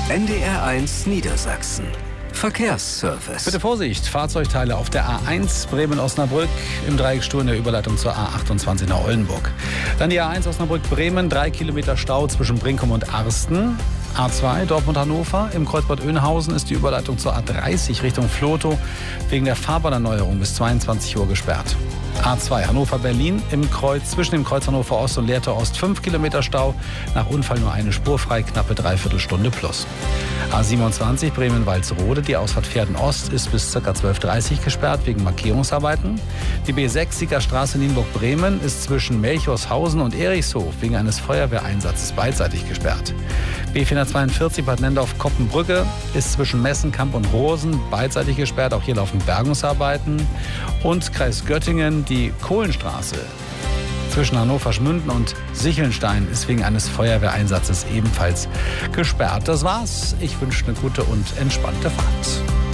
NDR1 Niedersachsen. Verkehrsservice. Bitte Vorsicht, Fahrzeugteile auf der A1 Bremen-Osnabrück im Dreiecksstau in der Überleitung zur A28 nach Oldenburg. Dann die A1 Osnabrück-Bremen, 3 Kilometer Stau zwischen Brinkum und Arsten. A2 Dortmund-Hannover, im Kreuzbad Oeynhausen ist die Überleitung zur A30 Richtung Vlotho wegen der Fahrbahnerneuerung bis 22 Uhr gesperrt. A2 Hannover-Berlin zwischen dem Kreuz Hannover Ost und Lehrtor Ost 5 Kilometer Stau. Nach Unfall nur eine Spur frei, knappe Dreiviertelstunde plus. A27 Bremen-Walsrode, die Ausfahrt Pferden Ost ist bis ca. 12:30 Uhr gesperrt wegen Markierungsarbeiten. Die B6 Siegerstraße Nienburg-Bremen ist zwischen Melchorshausen und Erichshof wegen eines Feuerwehreinsatzes beidseitig gesperrt. B442 Bad Nennendorf-Koppenbrücke ist zwischen Messenkamp und Rosen beidseitig gesperrt. Auch hier laufen Bergungsarbeiten. Und Kreis Göttingen, die Kohlenstraße zwischen Hannover-Schmünden und Sichelnstein ist wegen eines Feuerwehreinsatzes ebenfalls gesperrt. Das war's. Ich wünsche eine gute und entspannte Fahrt.